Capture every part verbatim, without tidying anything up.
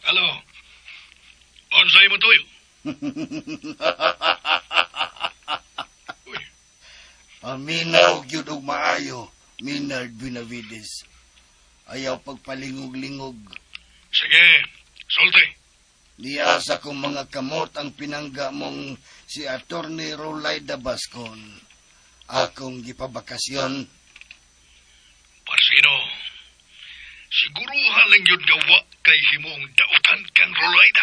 Hello? Onsay mo tuyo? Uy. Aminaw gyud og maayo, Minard Benavides. Ayaw pagpalingog-lingog. Sige, sulti. Diasa kong mga kamot ang pinangga mong si Attorney Rolayda Bascon. Akong gipabakasyon. Barsino, siguruhan lang yun gawa kay himong dautan kang Rolayda.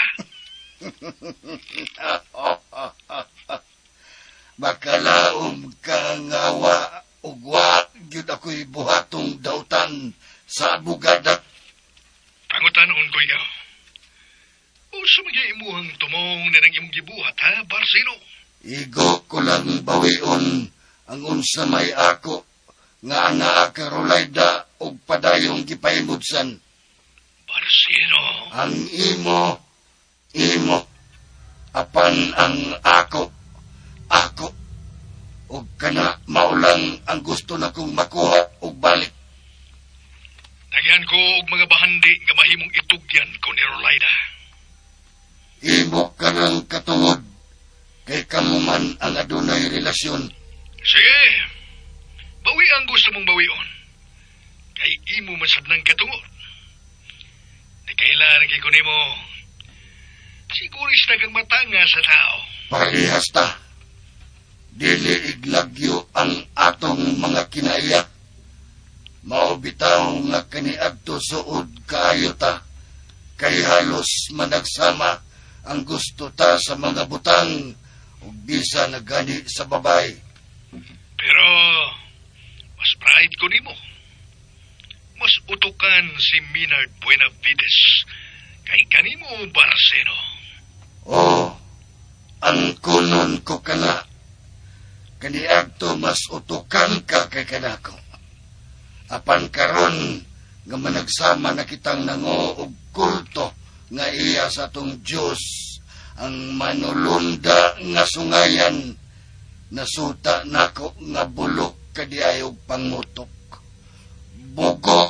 Bakalaom ka ngawa ugwa gyud ako'y buhatong dautan sa abogada. Pangutanon ko ikaw. O sumagay imuhang tumong na nang imong gibuhat, ha, Barsino? Igo ko lang bawion ang unsa may ako nga ana ka Rolayda og padayong gipahimudsan. Barsino. Ang imo, imo, apan ang ako, ako, og kana maulang ang gusto na kong makuha og balik. Nagyan ko og mga bahandi nga mahimong itugyan ko ni Rolayda. Imo ka ng katungod, kay kamuman ang adunay relasyon. Sige, bawi ang gusto mong bawion. Kay imo masadnang katungod. Nagkailangan ko nimo. Siguris na kang matanga sa tao. Parehas ta. Dili iglagyo ang atong mga kinaiya. Maubitaw nga kaniadto suod kaayo ta. Kay halos managsama ang gusto ta sa mga butang ug bisa nagani sa babay. Pero mas pride ko nimo. Mas utukan si Minard Benavides kay kanimo, Barsino. Oh, ang kunon ko kana. Kaniadto mas utukan ka kay kanako. Apan karon nga managsama na kitang nango og kulto nga iya sa tong Diyos ang manulunda nga sungayan. Nasuta nako nga bulok kadiayog pangutok. Bugok.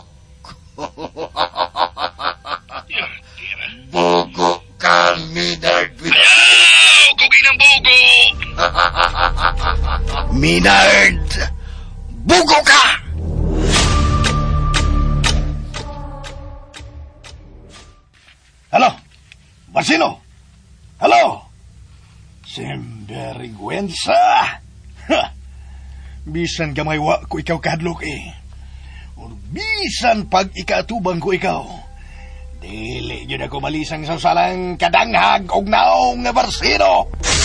Bogo ka, Minard. Ayaw! Kugi ng bogo! Minard! Bugo ka! Hello? Barsino? Hello? Semberigwensa! Ha! Bisan gamay wa ko ikaw kahadlok eh. O bisan pag ikatubang ko ikaw. Dili yun ako malisang sa salang kadanghag og naong nga Barsino.